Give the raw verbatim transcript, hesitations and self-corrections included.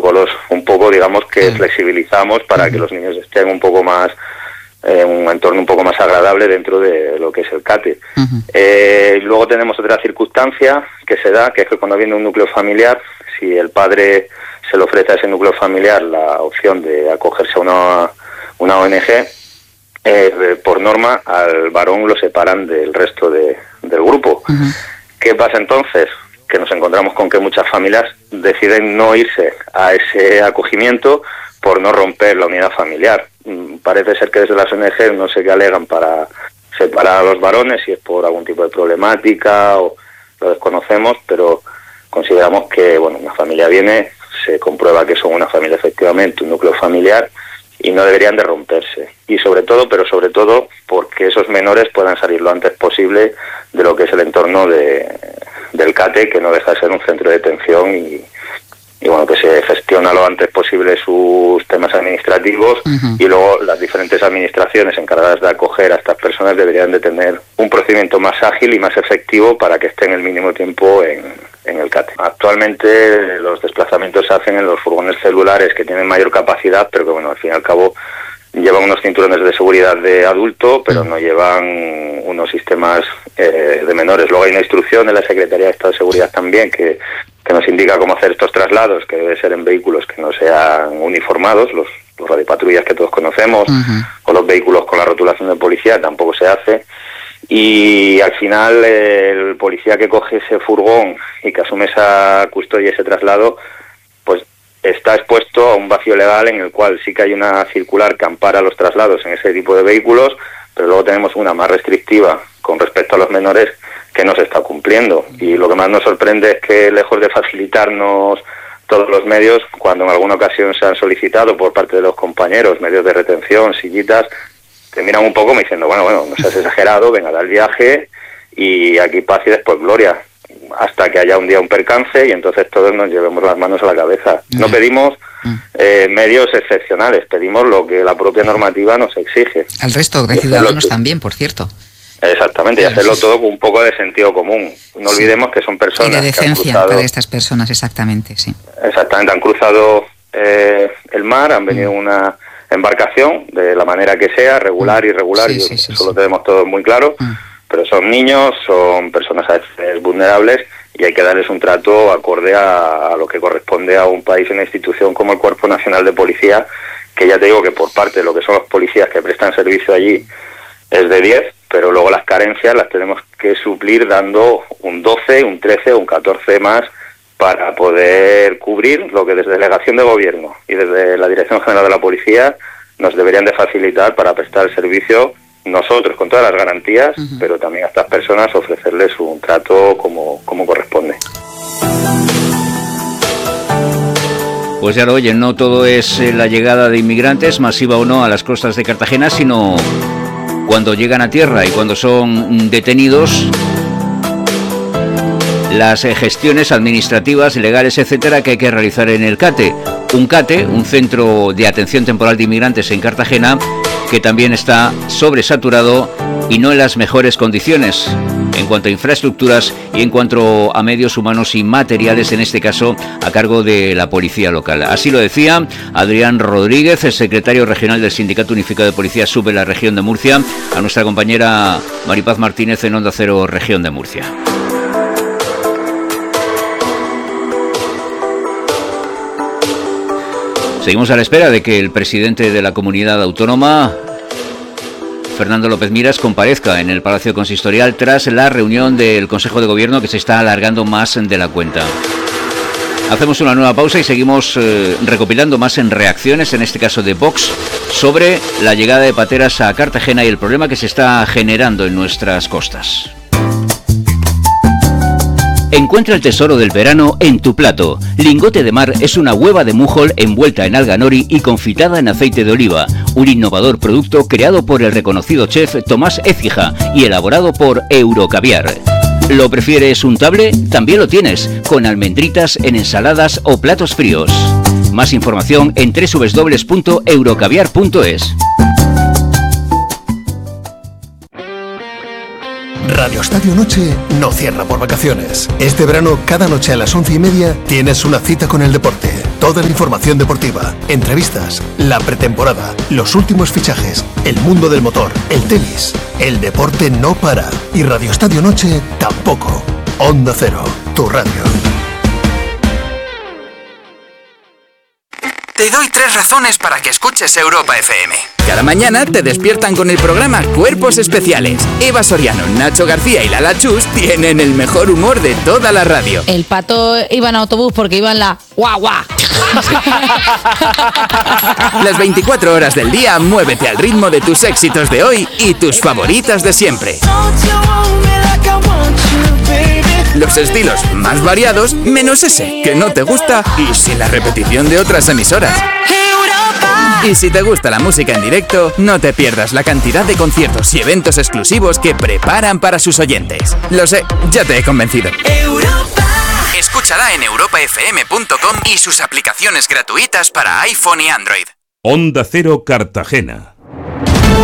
protocolos un poco, digamos, que flexibilizamos para uh-huh. que los niños estén un poco más, en eh, un entorno un poco más agradable dentro de lo que es el CATE. Uh-huh. Eh, luego tenemos otra circunstancia que se da, que es que cuando viene un núcleo familiar, si el padre se le ofrece a ese núcleo familiar la opción de acogerse a una, una O N G, eh, por norma al varón lo separan del resto de, del grupo. Uh-huh. ¿Qué pasa entonces? Que nos encontramos con que muchas familias deciden no irse a ese acogimiento por no romper la unidad familiar. Parece ser que desde las O N G no sé qué alegan para separar a los varones, si es por algún tipo de problemática o lo desconocemos, pero consideramos que, bueno, una familia viene, se comprueba que son una familia efectivamente, un núcleo familiar, y no deberían de romperse. Y sobre todo, pero sobre todo, porque esos menores puedan salir lo antes posible de lo que es el entorno de, del CATE, que no deja de ser un centro de detención y, y bueno, que se gestiona lo antes posible sus temas administrativos uh-huh. y luego las diferentes administraciones encargadas de acoger a estas personas deberían de tener un procedimiento más ágil y más efectivo para que estén el mínimo tiempo en, en el CATE. Actualmente los desplazamientos se hacen en los furgones celulares que tienen mayor capacidad, pero que bueno, al fin y al cabo llevan unos cinturones de seguridad de adulto, pero no llevan unos sistemas eh, de menores. Luego hay una instrucción de la Secretaría de Estado de Seguridad también que que nos indica cómo hacer estos traslados, que debe ser en vehículos que no sean uniformados, los, los radiopatrullas que todos conocemos, uh-huh. o los vehículos con la rotulación de policía, tampoco se hace. Y al final el policía que coge ese furgón y que asume esa custodia y ese traslado, pues está expuesto a un vacío legal en el cual sí que hay una circular que ampara los traslados en ese tipo de vehículos, pero luego tenemos una más restrictiva con respecto a los menores que no se está cumpliendo. Y lo que más nos sorprende es que, lejos de facilitarnos todos los medios, cuando en alguna ocasión se han solicitado por parte de los compañeros medios de retención, sillitas, te miran un poco me diciendo, bueno, bueno, no seas exagerado, venga, da el viaje y aquí paz y después gloria, hasta que haya un día un percance y entonces todos nos llevemos las manos a la cabeza. No pedimos eh, medios excepcionales, pedimos lo que la propia normativa nos exige. Al resto de ciudadanos también, por cierto. Exactamente, y hacerlo todo con un poco de sentido común. No sí. olvidemos que son personas y de decencia que han cruzado, para estas personas, exactamente, sí. Exactamente, han cruzado eh, el mar, han venido en mm. una embarcación, de la manera que sea, regular, irregular, sí, y sí, sí, eso sí. lo tenemos todo muy claro, mm. pero son niños, son personas a veces vulnerables y hay que darles un trato acorde a, a lo que corresponde a un país y una institución como el Cuerpo Nacional de Policía, que ya te digo que por parte de lo que son los policías que prestan servicio allí es de diez, pero luego las carencias las tenemos que suplir dando un doce, un trece o un catorce más para poder cubrir lo que desde Delegación de Gobierno y desde la Dirección General de la Policía nos deberían de facilitar para prestar el servicio nosotros con todas las garantías, uh-huh. pero también a estas personas ofrecerles un trato como, como corresponde. Pues ya lo oyen, no todo es la llegada de inmigrantes, masiva o no, a las costas de Cartagena, sino cuando llegan a tierra y cuando son detenidos, las gestiones administrativas, legales, etcétera, que hay que realizar en el CATE. Un CATE, un centro de atención temporal de inmigrantes en Cartagena, que también está sobresaturado y no en las mejores condiciones en cuanto a infraestructuras y en cuanto a medios humanos y materiales, en este caso a cargo de la policía local. Así lo decía Adrián Rodríguez, el secretario regional del Sindicato Unificado de Policía Sub en la región de Murcia, a nuestra compañera Maripaz Martínez en Onda Cero, región de Murcia. Seguimos a la espera de que el presidente de la comunidad autónoma, Fernando López Miras, comparezca en el Palacio Consistorial tras la reunión del Consejo de Gobierno que se está alargando más de la cuenta. Hacemos una nueva pausa y seguimos eh, recopilando más en reacciones, en este caso de Vox, sobre la llegada de pateras a Cartagena y el problema que se está generando en nuestras costas. Encuentra el tesoro del verano en tu plato. Lingote de mar es una hueva de mújol envuelta en alga nori y confitada en aceite de oliva. Un innovador producto creado por el reconocido chef Tomás Écija y elaborado por Eurocaviar. ¿Lo prefieres untable? También lo tienes, con almendritas en ensaladas o platos fríos. Más información en doble u doble u doble u punto eurocaviar punto es. Radio Estadio Noche no cierra por vacaciones. Este verano, cada noche a las once y media, tienes una cita con el deporte. Toda la información deportiva, entrevistas, la pretemporada, los últimos fichajes, el mundo del motor, el tenis. El deporte no para. Y Radio Estadio Noche tampoco. Onda Cero, tu radio. Te doy tres razones para que escuches Europa F M. Cada mañana te despiertan con el programa Cuerpos Especiales. Eva Soriano, Nacho García y Lala Chus tienen el mejor humor de toda la radio. El Pato iba en autobús porque iba en la guau guau. Las veinticuatro horas del día, muévete al ritmo de tus éxitos de hoy y tus favoritas de siempre. Los estilos más variados, menos ese que no te gusta y sin la repetición de otras emisoras. Y si te gusta la música en directo, no te pierdas la cantidad de conciertos y eventos exclusivos que preparan para sus oyentes. Lo sé, ya te he convencido. Europa. Escúchala en europa f m punto com y sus aplicaciones gratuitas para iPhone y Android. Onda Cero Cartagena.